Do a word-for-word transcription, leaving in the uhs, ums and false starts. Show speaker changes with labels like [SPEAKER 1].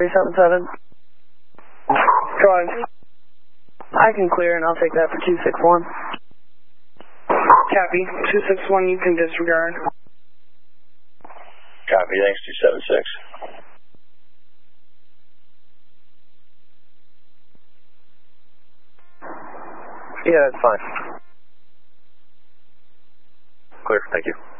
[SPEAKER 1] three seven seven. Drawing. I can clear and I'll take that for two six one. Copy. two six one, you can disregard.
[SPEAKER 2] Copy, thanks, two seven six.
[SPEAKER 3] Yeah, that's fine. Clear, thank you.